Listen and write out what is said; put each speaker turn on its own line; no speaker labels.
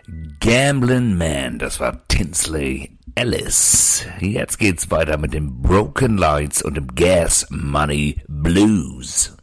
Gamblin' Man, das war Tinsley Ellis. Jetzt geht's weiter mit den Broken Lights und dem Gas Money Blues.